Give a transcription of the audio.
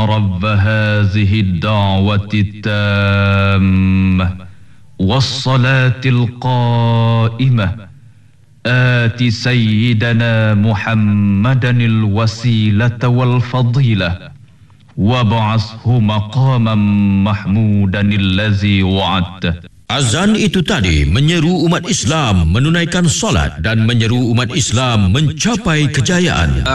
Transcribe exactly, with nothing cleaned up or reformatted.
رب هذه الدعوة التامة والصلاة القائمة آت سيدنا محمدا الوسيلة والفضيلة وابعثه مقاما محمودا الذي وعدته. Azan itu tadi menyeru umat Islam menunaikan solat dan menyeru umat Islam mencapai kejayaan.